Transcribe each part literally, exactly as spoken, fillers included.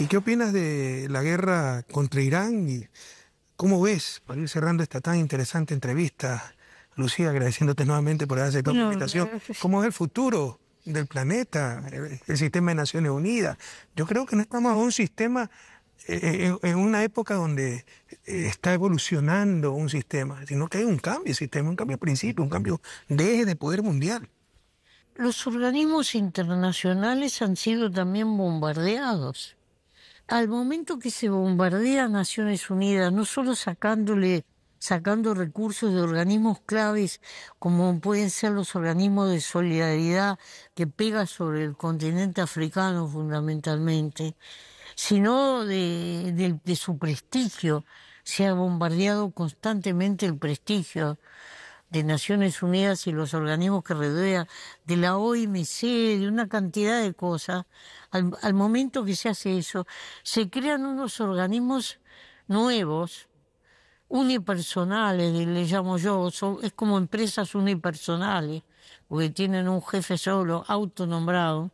¿Y qué opinas de la guerra contra Irán? ¿Y cómo ves, para ir cerrando esta tan interesante entrevista, Lucía, agradeciéndote nuevamente por haber aceptado la Bueno, invitación, cómo es el futuro del planeta, el, el sistema de Naciones Unidas? Yo creo que no estamos en un sistema, eh, en, en una época donde eh, está evolucionando un sistema, sino que hay un cambio de sistema, un cambio de principio, un cambio de eje de poder mundial. los organismos internacionales han sido también bombardeados. Al momento que se bombardea Naciones Unidas, no solo sacándole, sacando recursos de organismos claves como pueden ser los organismos de solidaridad que pega sobre el continente africano fundamentalmente, sino de, de, de su prestigio. Se ha bombardeado constantemente el prestigio de Naciones Unidas y los organismos que rodean, de la O M C, de una cantidad de cosas. Al, al momento que se hace eso, se crean unos organismos nuevos, unipersonales, le llamo yo, son, es como empresas unipersonales, porque tienen un jefe solo, autonombrado,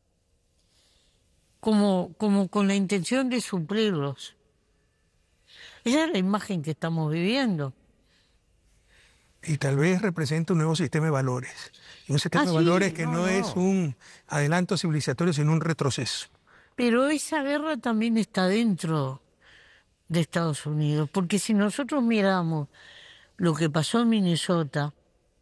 como, como con la intención de suplirlos. Esa es la imagen que estamos viviendo. Y tal vez representa un nuevo sistema de valores. Y un sistema Ah, de sí, valores que no, no, no. es un adelanto civilizatorio, sino un retroceso. Pero esa guerra también está dentro de Estados Unidos, porque si nosotros miramos lo que pasó en Minnesota,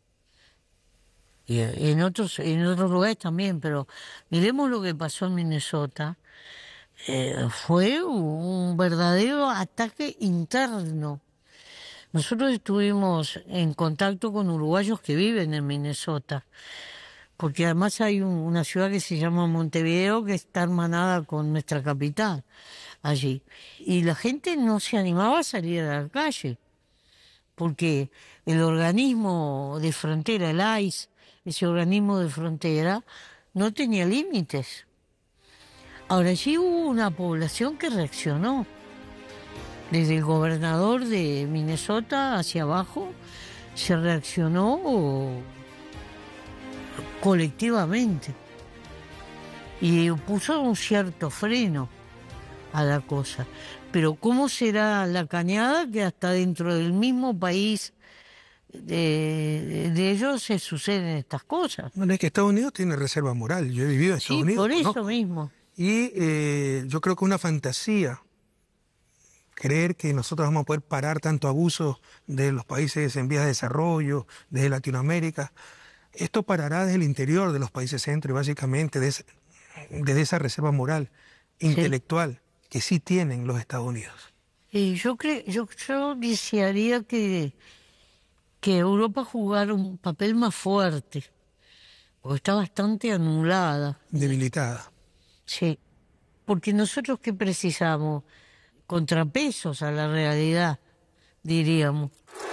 y en otros, en otros lugares también, pero miremos lo que pasó en Minnesota, eh, fue un verdadero ataque interno. Nosotros estuvimos en contacto con uruguayos que viven en Minnesota, porque además hay un, una ciudad que se llama Montevideo que está hermanada con nuestra capital allí. Y la gente no se animaba a salir a la calle, porque el organismo de frontera, el I C E, ese organismo de frontera, no tenía límites. Ahora, allí hubo una población que reaccionó, desde el gobernador de Minnesota hacia abajo, se reaccionó colectivamente y puso un cierto freno a la cosa. Pero ¿cómo será la cañada que hasta dentro del mismo país de, de ellos se suceden estas cosas? Bueno, es que Estados Unidos tiene reserva moral. Yo he vivido en Estados Sí, Unidos, por eso conozco. mismo. Y eh, yo creo que una fantasía creer que nosotros vamos a poder parar tanto abuso de los países en vías de desarrollo, desde Latinoamérica. Esto parará desde el interior de los países centro y básicamente desde, desde esa reserva moral, intelectual, sí, que sí tienen los Estados Unidos. Y yo creo, yo, yo desearía que, que Europa jugara un papel más fuerte, porque está bastante anulada. Debilitada. Sí, porque nosotros ¿qué precisamos? Contrapesos a la realidad, diríamos.